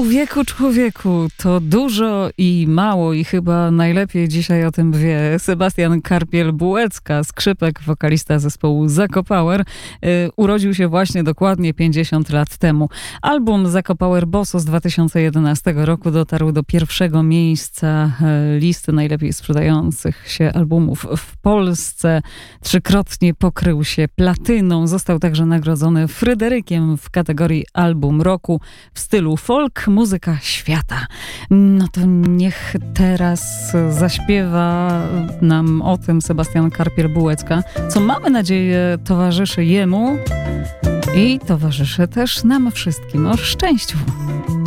Człowieku, to dużo i mało i chyba najlepiej dzisiaj o tym wie Sebastian Karpiel-Bułecka, skrzypek, wokalista zespołu Zakopower. Urodził się właśnie dokładnie 50 lat temu. Album Zakopower Bosso z 2011 roku dotarł do pierwszego miejsca listy najlepiej sprzedających się albumów w Polsce. Trzykrotnie pokrył się platyną. Został także nagrodzony Fryderykiem w kategorii Album Roku w stylu folk, muzyka świata. No to niech teraz zaśpiewa nam o tym Sebastian Karpiel-Bułecka, co mamy nadzieję towarzyszy jemu i towarzyszy też nam wszystkim. O szczęściu!